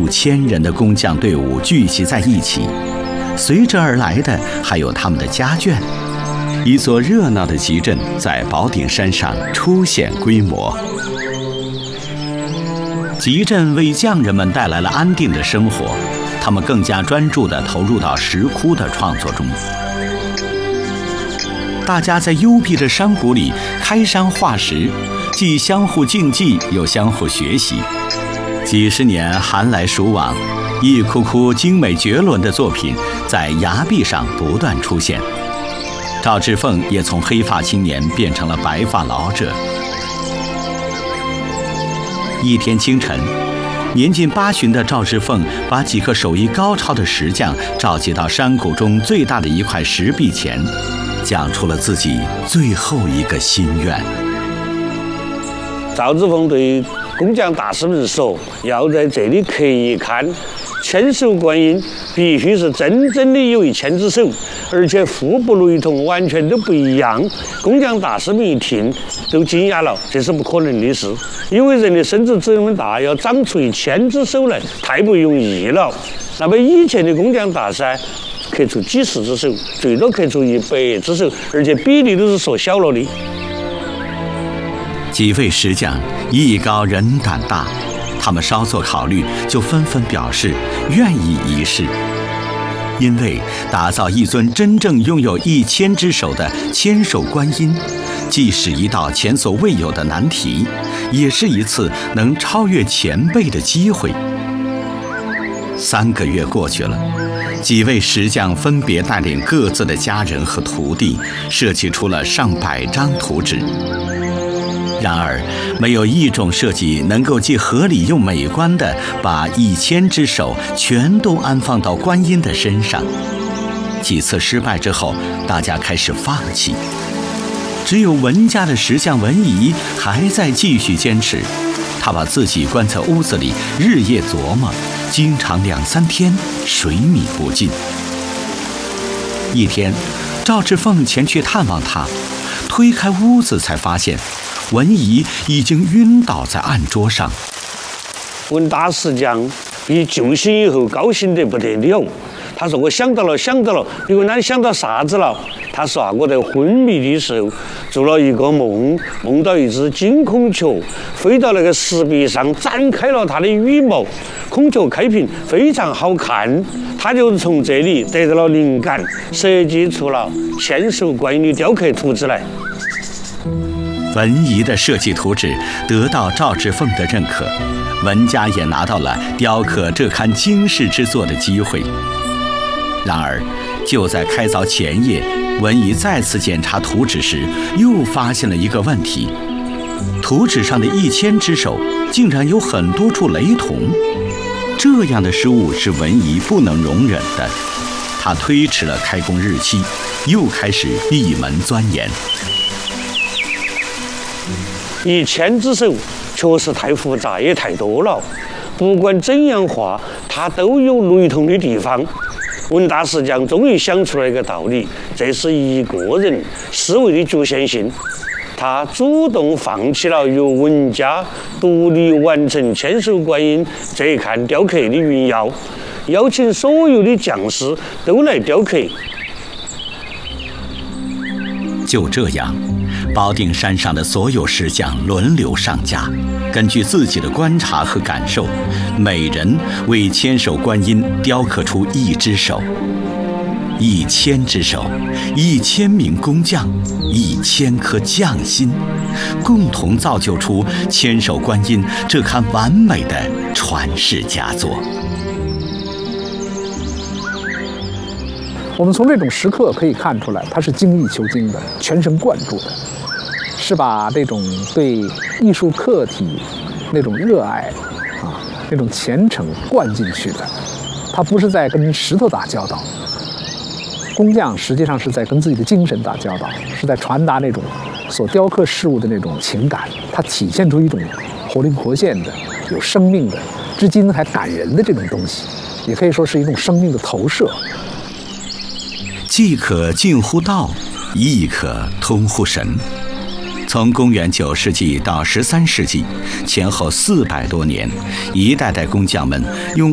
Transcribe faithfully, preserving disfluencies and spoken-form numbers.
数千人的工匠队伍聚集在一起，随之而来的还有他们的家眷。一座热闹的集镇在宝顶山上初显规模。集镇为匠人们带来了安定的生活，他们更加专注地投入到石窟的创作中。大家在幽闭的山谷里开山化石，既相互竞技又相互学习。几十年寒来暑往，一窟窟精美绝伦的作品在崖壁上不断出现。赵志凤也从黑发青年变成了白发老者。一天清晨，年近八旬的赵志凤把几个手艺高超的石匠召集到山谷中最大的一块石壁前，讲出了自己最后一个心愿。 赵志凤对工匠大师们说，要在这里刻一看，千手观音必须是真正的有一千只手，而且互不雷同，完全都不一样。工匠大师们一听都惊讶了，这是不可能的事，因为人的身子这么大，要长出一千只手来，太不容易了。那么以前的工匠大师刻出几十只手，最多刻出一百只手，而且比例都是缩小了的。 几位石匠艺高人胆大，他们稍作考虑，就纷纷表示愿意一试。因为打造一尊真正拥有一千只手的千手观音，既是一道前所未有的难题，也是一次能超越前辈的机会。三个月过去了，几位石匠分别带领各自的家人和徒弟，设计出了上百张图纸。然而，没有一种设计能够既合理又美观地把一千只手全都安放到观音的身上。几次失败之后，大家开始放弃。只有文家的石匠文仪还在继续坚持，他把自己关在屋子里，日夜琢磨，经常两三天水米不进。一天，赵志凤前去探望他，推开屋子才发现文仪已经晕倒在案桌上。 文大石匠一救醒以后，高兴得不得了。他说：“我想到了，想到了。”你问他想到啥子了？他说：“啊，我在昏迷的时候做了一个梦，梦到一只金孔雀飞到那个石壁上，展开了它的羽毛。孔雀开屏非常好看，他就从这里得到了灵感，设计出了千手观音的雕刻图纸来。” 文仪的设计图纸得到赵志凤的认可，文家也拿到了雕刻这刊惊世之作的机会。然而，就在开凿前夜，文仪再次检查图纸时，又发现了一个问题：图纸上的一千只手竟然有很多处雷同。这样的失误是文仪不能容忍的。他推迟了开工日期，又开始闭门钻研。 一千只手确实太复杂，也太多了。不管怎样画，它都有雷同的地方。文大石匠终于想出了一个道理，这是一个人思维的局限性。他主动放弃了由文家独立完成千手观音这一刊雕刻的运要，邀请所有的匠师都来雕刻。 就这样，宝顶山上的所有石匠轮流上架，根据自己的观察和感受，每人为千手观音雕刻出一只手。一千只手，一千名工匠，一千颗匠心，共同造就出千手观音这刊完美的传世佳作。 我们从这种石刻可以看出来，他是精益求精的，全神贯注的，是把这种对艺术课题那种热爱啊，那种虔诚灌进去的。他不是在跟石头打交道，工匠实际上是在跟自己的精神打交道，是在传达那种所雕刻事物的那种情感。它体现出一种活灵活现的、有生命的、至今还感人的这种东西，也可以说是一种生命的投射。 既可近乎道，亦可通乎神。从公元九世纪到十三世纪，前后四百多年，一代代工匠们用